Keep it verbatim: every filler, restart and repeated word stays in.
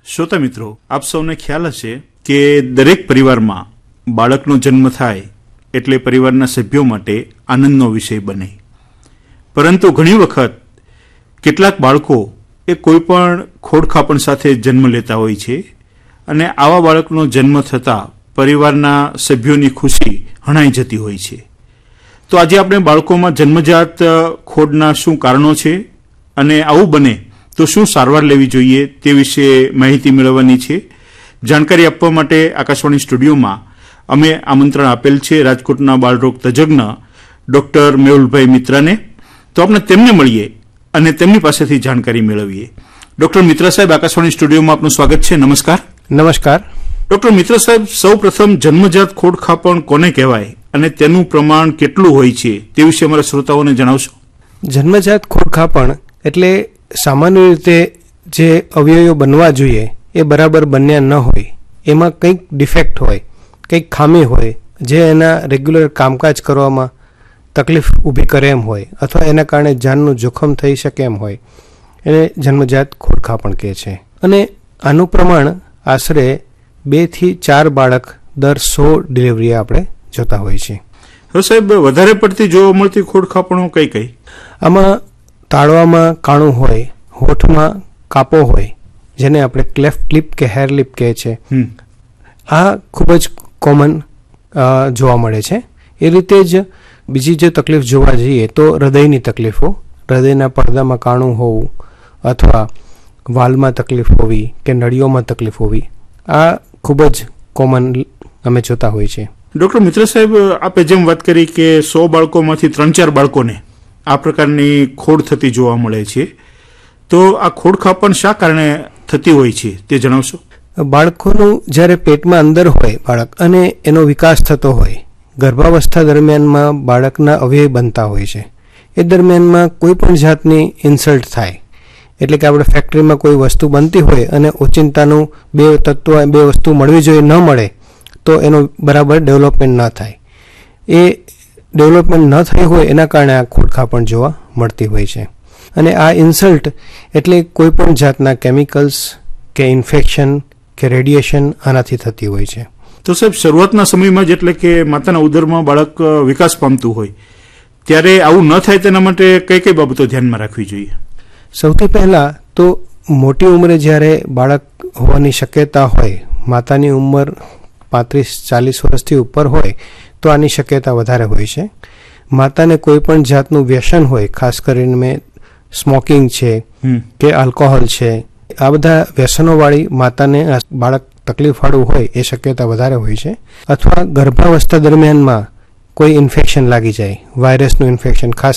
શ્રોતા મિત્રો, આપ સૌને ખ્યાલ હશે કે દરેક પરિવારમાં બાળકનો જન્મ થાય એટલે પરિવારના સભ્યો માટે આનંદનો વિષય બને. પરંતુ ઘણી વખત કેટલાક બાળકો એ કોઈ પણ ખોડખાપણ સાથે જન્મ લેતા હોય છે અને આવા બાળકનો જન્મ થતાં પરિવારના સભ્યોની ખુશી હણાઈ જતી હોય છે. તો આજે આપણે બાળકોમાં જન્મજાત ખોડના શું કારણો છે અને આવું બને તો શું સારવાર લેવી જોઈએ તે વિશે માહિતી મેળવવાની છે. જાણકારી આપવા માટે આકાશવાણી સ્ટુડિયોમાં અમે આમંત્રણ આપેલ છે રાજકોટના બાળરોગ તજજ્ઞ ડોક્ટર મેહુલભાઈ મિત્રાને. તો આપણે તેમને મળીએ અને તેમની પાસેથી જાણકારી મેળવીએ. ડોક્ટર મિત્રા સાહેબ, આકાશવાણી સ્ટુડિયોમાં આપનું સ્વાગત છે. નમસ્કાર. નમસ્કાર. ડોક્ટર મિત્રા સાહેબ, સૌ પ્રથમ જન્મજાત ખોડખાપણ કોને કહેવાય અને તેનું પ્રમાણ કેટલું હોય છે તે વિશે અમારા શ્રોતાઓને જણાવશો. જન્મજાત ખોડખાપણ એટલે સામાન્ય રીતે જે અવયવો બનવા જોઈએ એ બરાબર બન્યા ન હોય, એમાં કંઈક ડિફેક્ટ હોય, કંઈક ખામી હોય જે એના રેગ્યુલર કામકાજ કરવામાં તકલીફ ઊભી કરે એમ હોય અથવા એના કારણે જાનનું જોખમ થઈ શકે એમ હોય, એને જન્મજાત ખોડખાપણ કહે છે. અને આનું પ્રમાણ આશરે બે થી ચાર બાળક દર સો ડિલિવરી આપણે જોતા હોય છે. હવે સાહેબ, વધારે પડતી જોવા મળતી ખોડખાપણો કઈ કઈ? આમાં તાળવામાં કાણું હોય, હોઠમાં કાપો હોય જેને આપણે ક્લેફ્ટ લિપ કે હેર લિપ કહે છે, આ ખૂબ જ કોમન જોવા મળે છે. એ રીતે જ બીજી જે તકલીફ જોવા જઈએ તો હૃદયની તકલીફો, હૃદયના પડદામાં કાણું હોવું અથવા વાલમાં તકલીફ હોવી કે નળીઓમાં તકલીફ હોવી, આ ખૂબ જ કોમન અમે જોતા હોય છે. ડોક્ટર મિત્ર સાહેબ, આપે જેમ વાત કરી કે સો બાળકોમાંથી ત્રણ ચાર બાળકોને આ પ્રકારની ખોડ થતી જોવા મળે છે, તો આ ખોડખાપણ શા કારણે થતી હોય છે તે જણાવશો. બાળકોનું જ્યારે પેટમાં અંદર હોય બાળક અને એનો વિકાસ થતો હોય, ગર્ભાવસ્થા દરમિયાનમાં બાળકના અવયવ બનતા હોય છે. એ દરમિયાનમાં કોઈ પણ જાતની ઇન્સલ્ટ થાય, એટલે કે આપણે ફેક્ટરીમાં કોઈ વસ્તુ બનતી હોય અને ઓચિંતાનું બે તત્વ બે વસ્તુ મળવી જોઈએ ન મળે તો એનો બરાબર ડેવલપમેન્ટ ન થાય. એ ડેવલપમેન્ટ ન થઈ હોય એના કારણે આ ખોડખાપણ જોવા મળતી હોય છે. અને આ ઇન્સલ્ટ એટલે કોઈ પણ જાતના કેમિકલ્સ કે ઇન્ફેક્શન કે રેડિયેશન આનાથી થતી હોય છે. તો સાહેબ, શરૂઆતના સમયમાં જ એટલે કે માતાના ઉદરમાં બાળક વિકાસ પામતું હોય ત્યારે આવું ન થાય તેના માટે કઈ કઈ બાબતો ધ્યાનમાં રાખવી જોઈએ? સૌથી પહેલાં તો મોટી ઉંમરે જ્યારે બાળક હોવાની શક્યતા હોય, માતાની ઉંમર પાંત્રીસ ચાલીસ વર્ષથી ઉપર હોય તો આની શક્યતા વધારે હોય છે. માતાને કોઈ પણ જાતનું વ્યસન હોય, ખાસ કરીને મેં સ્મોકિંગ છે કે આલ્કોહોલ છે, આ બધા વ્યસનોવાળી માતાને બાળક તકલીફવાળું હોય એ શક્યતા વધારે હોય છે. અથવા ગર્ભાવસ્થા દરમિયાનમાં કોઈ ઇન્ફેક્શન લાગી જાય, વાયરસનું ઇન્ફેક્શન, ખાસ